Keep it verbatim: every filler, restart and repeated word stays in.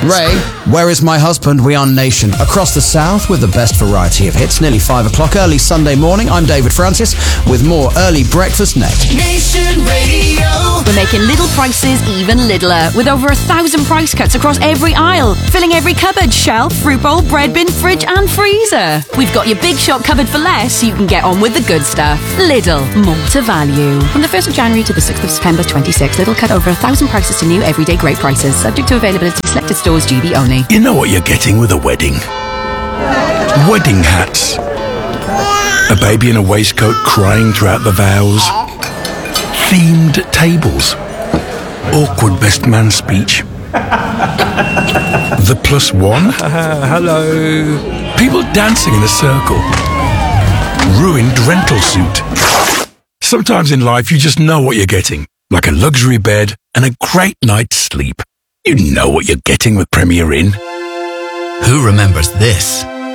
Ray, Where Is My Husband? We are Nation. Across the South with the best variety of hits. Nearly five o'clock early Sunday morning. I'm David Francis with more early breakfast next. Nation Radio. We're making little prices even littler with over a thousand price cuts across every aisle, filling every cupboard, shelf, fruit bowl, bread bin, fridge and freezer. We've got your big shop covered for less so you can get on with the good stuff. Lidl, more to value. From the first of January to the sixth of September twenty-six, Lidl cut over a thousand prices to new everyday great prices, subject to availability, selected stores, G B only. You know what you're getting with a wedding? Wedding hats. A baby in a waistcoat crying throughout the vows. Themed tables. Awkward best man speech. The plus one. Uh, hello. People dancing in a circle. Ruined rental suit. Sometimes in life you just know what you're getting. Like a luxury bed and a great night's sleep. You know what you're getting with Premier Inn. Who remembers this?